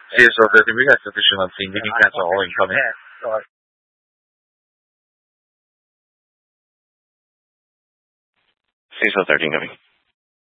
CSO 13, we got sufficient on scene. You can cancel all incoming. CSO 13 coming.